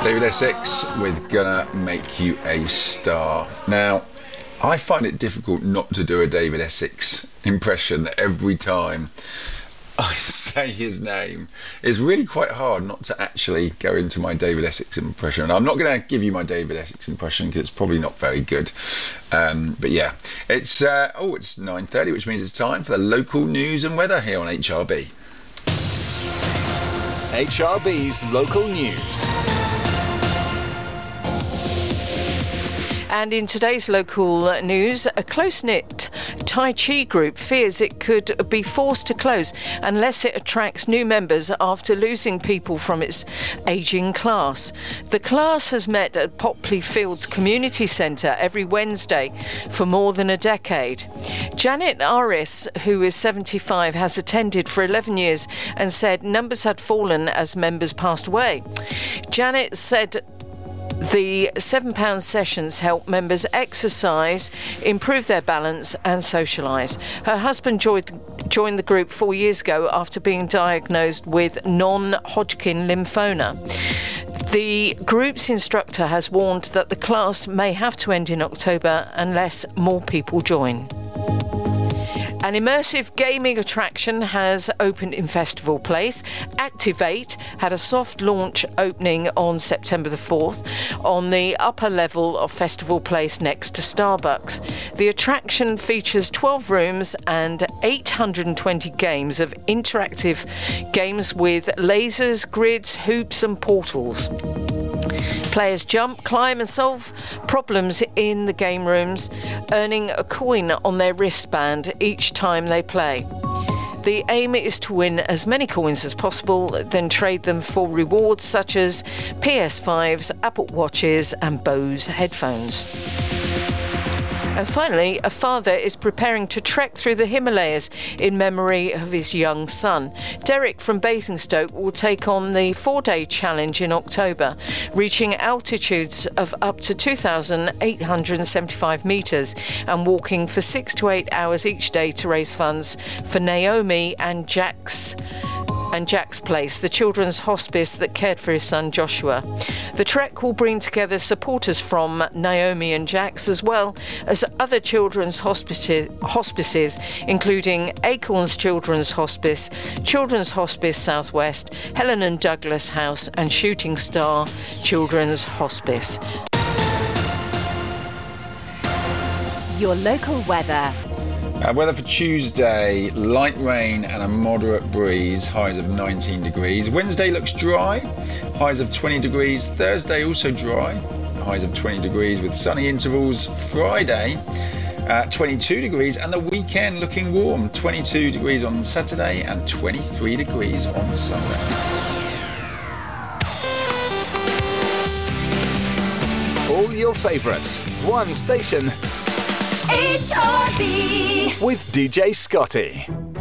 David Essex with Gonna Make You a Star. Now, I find it difficult not to do a David Essex impression every time I say his name. It's really quite hard not to actually go into my David Essex impression. I'm not going to give you my David Essex impression because it's probably not very good. But yeah, it's 9:30, which means it's time for the local news and weather here on HRB. HRB's local news. And in today's local news, a close-knit Tai Chi group fears it could be forced to close unless it attracts new members after losing people from its ageing class. The class has met at Popley Fields Community Centre every Wednesday for more than a decade. Janet Aris, who is 75, has attended for 11 years and said numbers had fallen as members passed away. Janet said the £7 sessions help members exercise, improve their balance and socialise. Her husband joined the group 4 years ago after being diagnosed with non-Hodgkin lymphoma. The group's instructor has warned that the class may have to end in October unless more people join. An immersive gaming attraction has opened in Festival Place. Activate had a soft launch opening on September the 4th on the upper level of Festival Place next to Starbucks. The attraction features 12 rooms and 820 games of interactive games with lasers, grids, hoops and portals. Players jump, climb and solve problems in the game rooms, earning a coin on their wristband each time they play. The aim is to win as many coins as possible, then trade them for rewards such as PS5s, Apple Watches and Bose headphones. And finally, a father is preparing to trek through the Himalayas in memory of his young son. Derek from Basingstoke will take on the 4-day challenge in October, reaching altitudes of up to 2,875 metres and walking for 6 to 8 hours each day to raise funds for Naomi and Jack's Place, the children's hospice that cared for his son Joshua. The trek will bring together supporters from Naomi and Jack's as well as other children's hospices, including Acorns Children's Hospice, Children's Hospice Southwest, Helen and Douglas House and Shooting Star Children's Hospice. Your local weather. Weather for Tuesday, light rain and a moderate breeze, highs of 19 degrees. Wednesday looks dry, highs of 20 degrees. Thursday also dry, highs of 20 degrees with sunny intervals. Friday, 22 degrees and the weekend looking warm, 22 degrees on Saturday and 23 degrees on Sunday. All your favourites, one station. HRB With DJ Scotty.